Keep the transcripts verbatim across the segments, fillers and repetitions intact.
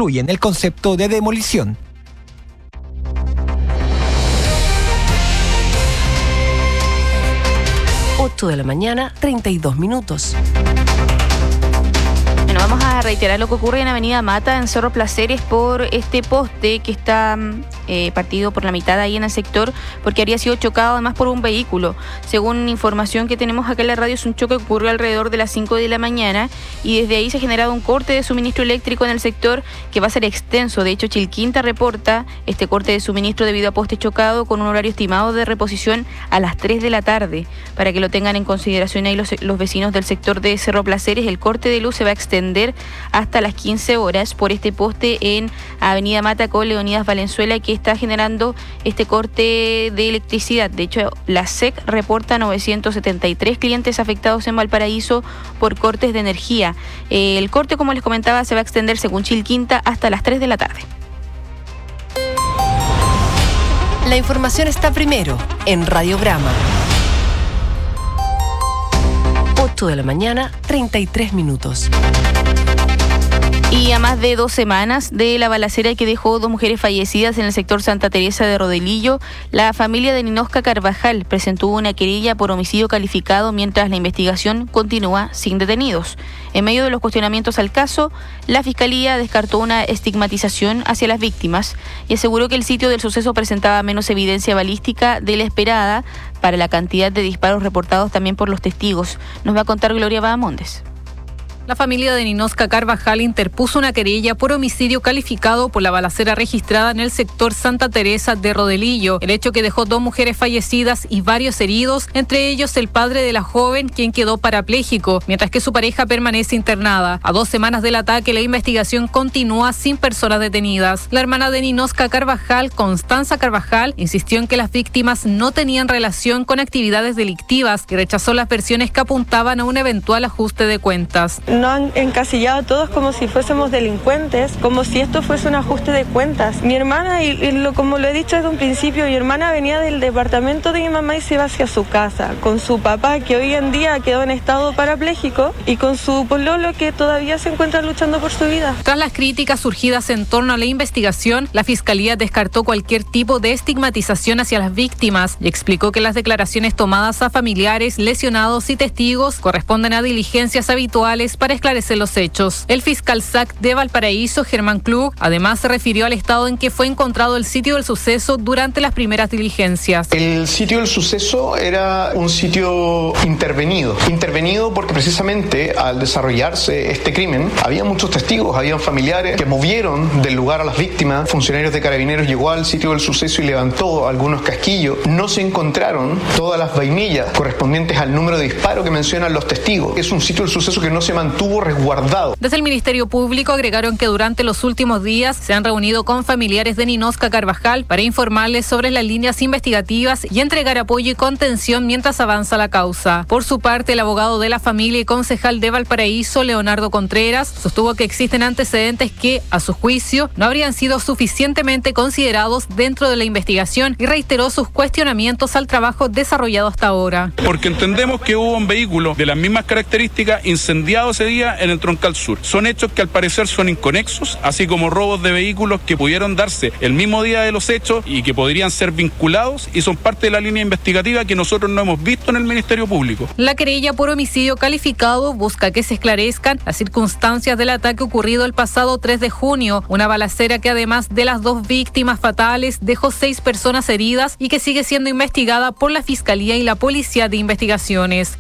excluyen el concepto de demolición. ocho de la mañana, treinta y dos minutos. Bueno, vamos a reiterar lo que ocurre en Avenida Mata, en Cerro Placeres, por este poste que está eh, partido por la mitad ahí en el sector, porque habría sido chocado además por un vehículo. Según información que tenemos acá en la radio, es un choque que ocurrió alrededor de las cinco de la mañana y desde ahí se ha generado un corte de suministro eléctrico en el sector que va a ser extenso. De hecho, Chilquinta reporta este corte de suministro debido a poste chocado con un horario estimado de reposición a las tres de la tarde. Para que lo tengan en consideración ahí los, los vecinos del sector de Cerro Placeres, el corte de luz se va a extender hasta las quince horas por este poste en Avenida Mata con Leonidas Valenzuela, que está generando este corte de electricidad. De hecho, la S E C reporta novecientos setenta y tres clientes afectados en Valparaíso por cortes de energía. Eh, el corte, como les comentaba, se va a extender según Chilquinta hasta las tres de la tarde. La información está primero en Radiograma. ocho de la mañana, treinta y tres minutos. Y a más de dos semanas de la balacera que dejó dos mujeres fallecidas en el sector Santa Teresa de Rodelillo, la familia de Ninosca Carvajal presentó una querella por homicidio calificado mientras la investigación continúa sin detenidos. En medio de los cuestionamientos al caso, la Fiscalía descartó una estigmatización hacia las víctimas y aseguró que el sitio del suceso presentaba menos evidencia balística de la esperada para la cantidad de disparos reportados también por los testigos. Nos va a contar Gloria Bahamondes. La familia de Ninosca Carvajal interpuso una querella por homicidio calificado por la balacera registrada en el sector Santa Teresa de Rodelillo, el hecho que dejó dos mujeres fallecidas y varios heridos, entre ellos el padre de la joven, quien quedó parapléjico, mientras que su pareja permanece internada. A dos semanas del ataque, la investigación continúa sin personas detenidas. La hermana de Ninosca Carvajal, Constanza Carvajal, insistió en que las víctimas no tenían relación con actividades delictivas y rechazó las versiones que apuntaban a un eventual ajuste de cuentas. No han encasillado a todos como si fuésemos delincuentes, como si esto fuese un ajuste de cuentas. Mi hermana, y, y lo, como lo he dicho desde un principio, mi hermana venía del departamento de mi mamá y se iba hacia su casa, con su papá, que hoy en día quedó en estado parapléjico, y con su pololo, que todavía se encuentra luchando por su vida. Tras las críticas surgidas en torno a la investigación, la Fiscalía descartó cualquier tipo de estigmatización hacia las víctimas y explicó que las declaraciones tomadas a familiares, lesionados y testigos corresponden a diligencias habituales para esclarecer los hechos. El fiscal S A C de Valparaíso, Germán Klug, además se refirió al estado en que fue encontrado el sitio del suceso durante las primeras diligencias. El sitio del suceso era un sitio intervenido. Intervenido porque precisamente al desarrollarse este crimen había muchos testigos, habían familiares que movieron del lugar a las víctimas. Funcionarios de Carabineros llegó al sitio del suceso y levantó algunos casquillos. No se encontraron todas las vainillas correspondientes al número de disparo que mencionan los testigos. Es un sitio del suceso que no se mantuvo resguardado. Desde el Ministerio Público agregaron que durante los últimos días se han reunido con familiares de Ninosca Carvajal para informarles sobre las líneas investigativas y entregar apoyo y contención mientras avanza la causa. Por su parte, el abogado de la familia y concejal de Valparaíso, Leonardo Contreras, sostuvo que existen antecedentes que, a su juicio, no habrían sido suficientemente considerados dentro de la investigación y reiteró sus cuestionamientos al trabajo desarrollado hasta ahora. Porque entendemos que hubo un vehículo de las mismas características incendiado ese día en el Troncal Sur. Son hechos que al parecer son inconexos, así como robos de vehículos que pudieron darse el mismo día de los hechos y que podrían ser vinculados y son parte de la línea investigativa que nosotros no hemos visto en el Ministerio Público. La querella por homicidio calificado busca que se esclarezcan las circunstancias del ataque ocurrido el pasado tres de junio, una balacera que además de las dos víctimas fatales dejó seis personas heridas y que sigue siendo investigada por la Fiscalía y la Policía de Investigaciones.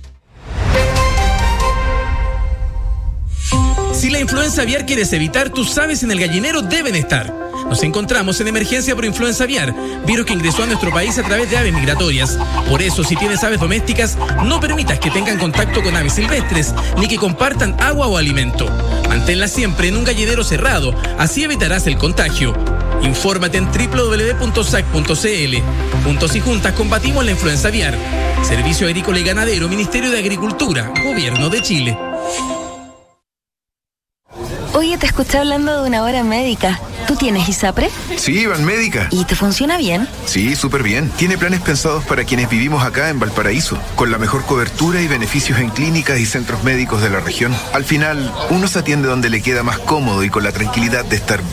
Si la influenza aviar quieres evitar, tus aves en el gallinero deben estar. Nos encontramos en emergencia por influenza aviar, virus que ingresó a nuestro país a través de aves migratorias. Por eso, si tienes aves domésticas, no permitas que tengan contacto con aves silvestres, ni que compartan agua o alimento. Manténlas siempre en un gallinero cerrado, así evitarás el contagio. Infórmate en doble u doble u doble u punto sac punto c l. Juntos y juntas combatimos la influenza aviar. Servicio Agrícola y Ganadero, Ministerio de Agricultura, Gobierno de Chile. Oye, te escuché hablando de una hora médica. ¿Tú tienes ISAPRE? Sí, Banmédica. ¿Y te funciona bien? Sí, súper bien. Tiene planes pensados para quienes vivimos acá en Valparaíso, con la mejor cobertura y beneficios en clínicas y centros médicos de la región. Al final, uno se atiende donde le queda más cómodo y con la tranquilidad de estar bien.